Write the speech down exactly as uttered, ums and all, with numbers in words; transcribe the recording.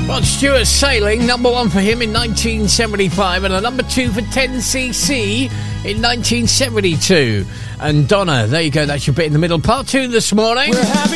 Rod Stewart, Sailing, number one for him in nineteen seventy-five, and a number two for ten C C in nineteen seventy-two. And Donna, there you go, that's your bit in the middle. Part two this morning. We're having